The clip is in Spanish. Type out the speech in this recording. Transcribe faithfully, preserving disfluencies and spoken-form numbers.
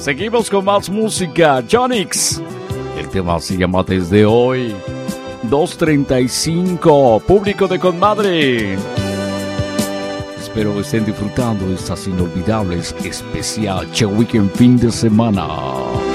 Seguimos con más música. Jonix. El tema se llama Desde Hoy. dos treinta y cinco. Público de Conmadre. Espero estén disfrutando estas inolvidables especial Che Weekend fin de semana.